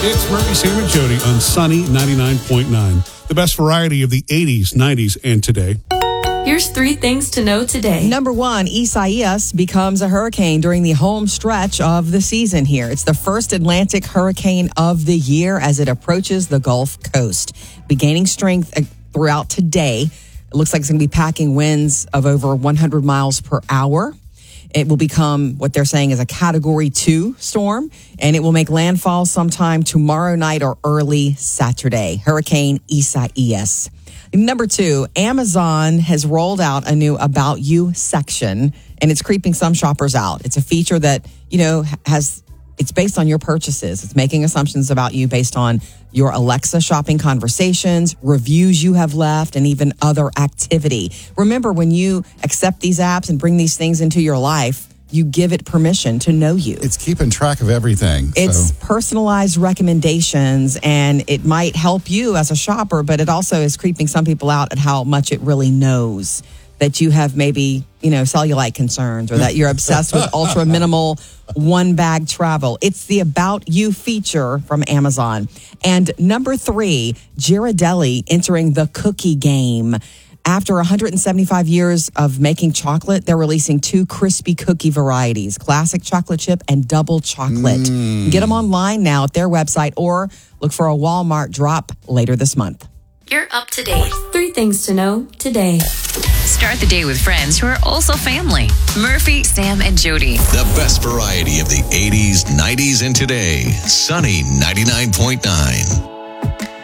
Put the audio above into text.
It's Murphy, Sam, and Jody on Sunny 99.9. The best variety of the 80s, 90s, and today. Here's 3 things to know today. Number 1, Isaias becomes a hurricane during the home stretch of the season here. It's the first Atlantic hurricane of the year as it approaches the Gulf Coast. Be gaining strength throughout today. It looks like it's going to be packing winds of over 100 miles per hour. It will become what they're saying is a Category 2 storm, and it will make landfall sometime tomorrow night or early Saturday. Hurricane Isaias. Number 2, Amazon has rolled out a new About You section, and it's creeping some shoppers out. It's a feature that, it's based on your purchases. It's making assumptions about you based on your Alexa shopping conversations, reviews you have left, and even other activity. Remember, when you accept these apps and bring these things into your life, you give it permission to know you. It's keeping track of everything. It's personalized recommendations, and it might help you as a shopper, but it also is creeping some people out at how much it really knows that you have maybe, cellulite concerns or that you're obsessed with ultra minimal one bag travel. It's the About You feature from Amazon. And number 3, Ghirardelli entering the cookie game. After 175 years of making chocolate, they're releasing 2 crispy cookie varieties, classic chocolate chip and double chocolate. Get them online now at their website or look for a Walmart drop later this month. You're up to date. 3 things to know today. Start the day with friends who are also family. Murphy, Sam, and Jody. The best variety of the 80s, 90s, and today. Sunny 99.9.